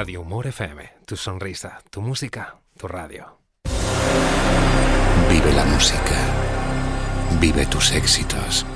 Radio Humor FM, tu sonrisa, tu música, tu radio. Vive la música. Vive tus éxitos.